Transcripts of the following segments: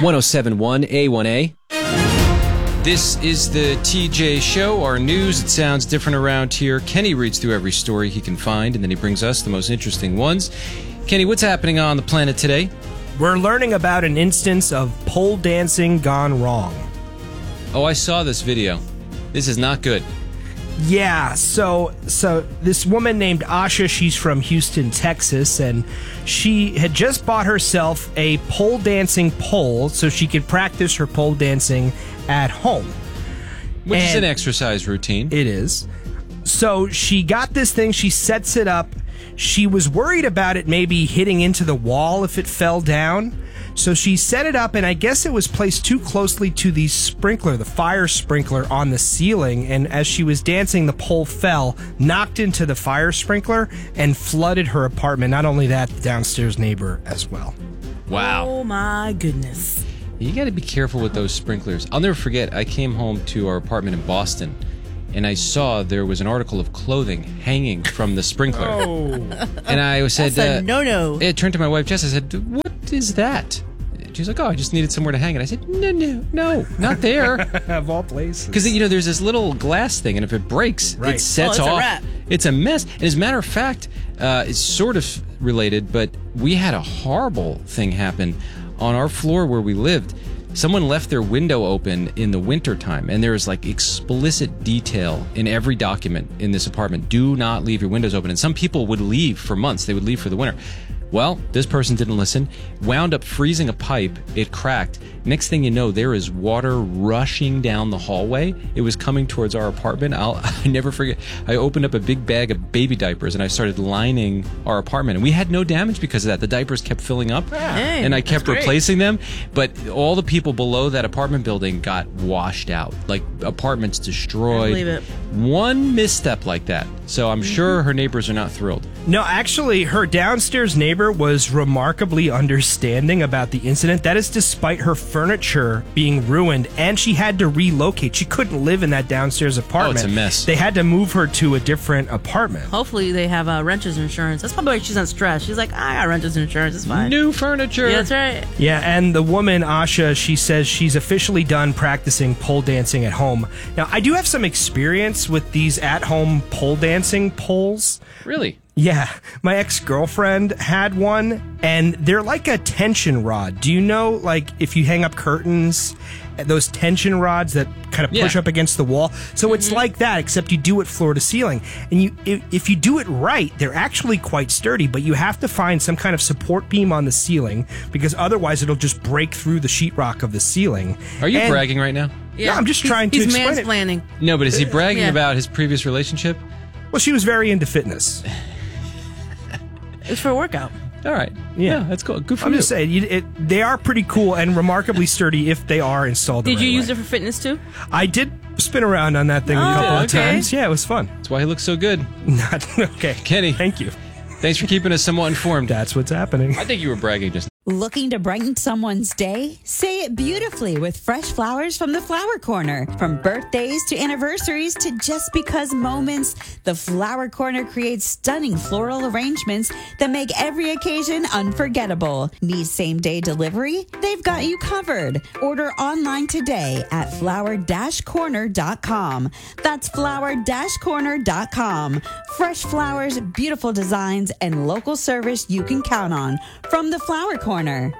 1071 A1A. This is the TJ Show, our news. It sounds different around here. Kenny reads through every story he can find, and then he brings us the most interesting ones. Kenny, what's happening on the planet today? We're learning about an instance of pole dancing gone wrong. Oh, I saw this video. This is not good. Yeah, so this woman named Asha, she's from Houston, Texas, and she had just bought herself a pole dancing pole so she could practice her pole dancing at home. Which is an exercise routine. It is. So she got this thing, she sets it up. She was worried about it maybe hitting into the wall if it fell down. So she set it up, and I guess it was placed too closely to the sprinkler, the fire sprinkler on the ceiling. And as she was dancing, the pole fell, knocked into the fire sprinkler, and flooded her apartment. Not only that, the downstairs neighbor as well. Wow. Oh, my goodness. You got to be careful with those sprinklers. I'll never forget, I came home to our apartment in Boston, and I saw there was an article of clothing hanging from the sprinkler. Oh. And I said, That's a no-no. I turned to my wife, Jess, I said, what is that? She's like, oh, I just needed somewhere to hang it. I said, no, not there. Of all places. Because, there's this little glass thing, and if it breaks, Right. it sets it's off. a wrap. It's a mess. And as a matter of fact, it's sort of related, but we had a horrible thing happen on our floor where we lived. Someone left their window open in the wintertime, and there's like explicit detail in every document in this apartment. Do not leave your windows open. And some people would leave for months. They would leave for the winter. Well, this person didn't listen, wound up freezing a pipe. It cracked. Next thing you know, there is water rushing down the hallway. It was coming towards our apartment. I never forget. I opened up a big bag of baby diapers, and I started lining our apartment. And we had no damage because of that. The diapers kept filling up, and I kept replacing them. But all the people below that apartment building got washed out. Like, apartments destroyed. I believe it. One misstep like that. So I'm sure her neighbors are not thrilled. No, actually, her downstairs neighbor was remarkably understanding about the incident. That is despite her furniture being ruined, and she had to relocate. She couldn't live in that downstairs apartment. Oh, it's a mess. They had to move her to a different apartment. Hopefully they have renter's insurance. That's probably why she's not stressed. She's like, I got renter's insurance. It's fine. New furniture. Yeah, that's right. Yeah, and the woman, Asha, she says she's officially done practicing pole dancing at home. Now, I do have some experience with these at-home pole dancing poles. Really? Yeah, my ex-girlfriend had one, and they're like a tension rod. Do you know, like, if you hang up curtains, those tension rods that kind of push up against the wall? So it's like that, except you do it floor to ceiling. And if you do it right, they're actually quite sturdy, but you have to find some kind of support beam on the ceiling, because otherwise it'll just break through the sheetrock of the ceiling. Are you bragging right now? Yeah, I'm just trying to explain it. He's mansplaining. No, but is he bragging Yeah. about his previous relationship? Well, she was very into fitness. It's for a workout. All right. Yeah. That's cool. Good for I'm you. just saying, they are pretty cool and remarkably sturdy if they are installed the Did right you use way. it for fitness too? I did spin around on that thing a couple of okay. times. Yeah, it was fun. That's why he looks so good. Not okay. Kenny. Thank you. Thanks for keeping us somewhat informed. That's what's happening. I think you were bragging just Looking to brighten someone's day? Say it beautifully with fresh flowers from the Flower Corner. From birthdays to anniversaries to just because moments, the Flower Corner creates stunning floral arrangements that make every occasion unforgettable. Need same-day delivery? They've got you covered. Order online today at flower-corner.com. That's flower-corner.com. Fresh flowers, beautiful designs, and local service you can count on from the Flower Corner. Good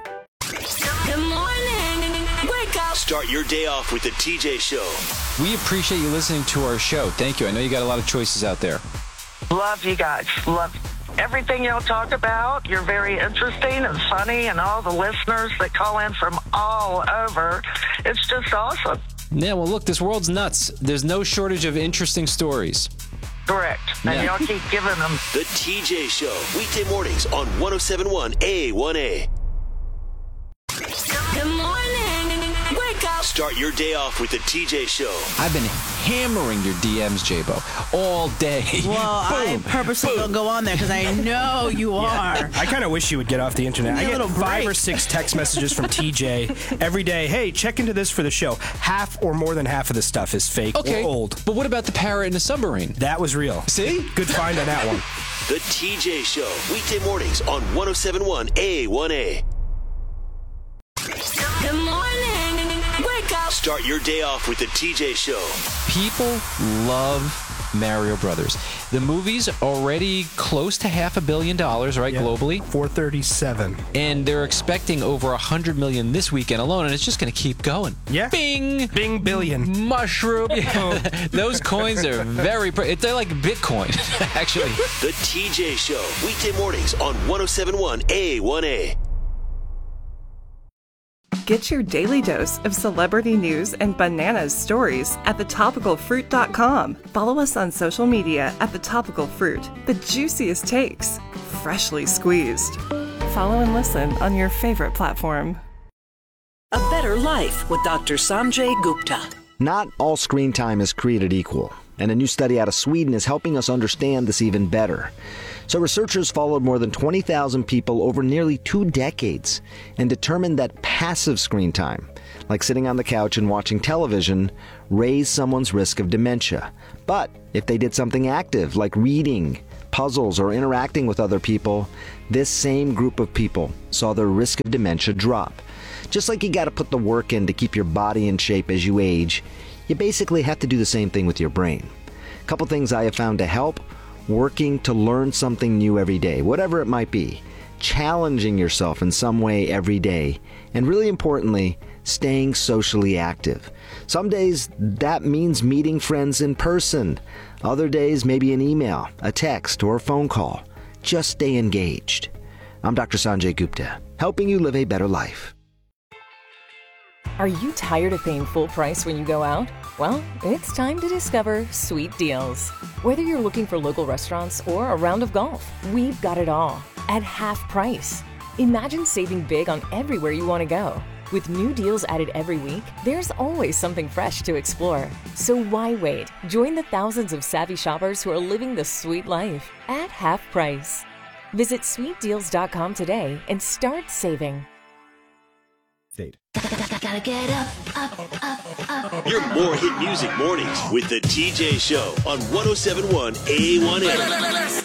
morning. Wake up. Start your day off with the TJ Show. We appreciate you listening to our show. Thank you. I know you got a lot of choices out there. Love you guys. Love everything y'all talk about. You're very interesting and funny, and all the listeners that call in from all over. It's just awesome. Yeah, well, look, this world's nuts. There's no shortage of interesting stories. Correct. And y'all keep giving them. The TJ Show. Weekday mornings on 1071 A1A. Good morning. Wake up. Start your day off with the TJ Show. I've been hammering your DMs, J-Bo, all day. Well, I purposely don't go on there because I know you are. I kind of wish you would get off the internet. I Need a get little 5 or break. 6 text messages from TJ every day. Hey, check into this for the show. Half or more than half of the stuff is fake or old. But what about the parrot in the submarine? That was real. See? Good find on that one. The TJ Show. Weekday mornings on 1071 A1A. Good morning. Start your day off with the TJ Show. People love Mario Brothers. The movie's already close to $500 million, right, globally? 437. And they're expecting over 100 million this weekend alone, and it's just going to keep going. Yeah. Bing! Bing billion. Mushroom. Those coins are they're like Bitcoin, actually. The TJ Show, weekday mornings on 107.1 A1A. Get your daily dose of celebrity news and bananas stories at thetopicalfruit.com. Follow us on social media at thetopicalfruit. The juiciest takes, freshly squeezed. Follow and listen on your favorite platform. A Better Life with Dr. Sanjay Gupta. Not all screen time is created equal, and a new study out of Sweden is helping us understand this even better. So researchers followed more than 20,000 people over nearly 2 decades and determined that passive screen time, like sitting on the couch and watching television, raised someone's risk of dementia. But if they did something active, like reading, puzzles, or interacting with other people, this same group of people saw their risk of dementia drop. Just like you got to put the work in to keep your body in shape as you age, you basically have to do the same thing with your brain. A couple things I have found to help: working to learn something new every day, whatever it might be, challenging yourself in some way every day, and really importantly, staying socially active. Some days that means meeting friends in person. Other days, maybe an email, a text, or a phone call. Just stay engaged. I'm Dr. Sanjay Gupta, helping you live a better life. Are you tired of paying full price when you go out? Well, it's time to discover Sweet Deals. Whether you're looking for local restaurants or a round of golf, we've got it all at half price. Imagine saving big on everywhere you want to go. With new deals added every week, there's always something fresh to explore. So why wait? Join the thousands of savvy shoppers who are living the sweet life at half price. Visit sweetdeals.com today and start saving. Gotta get up. Your more hit music mornings with the TJ Show on 107.1 A1A.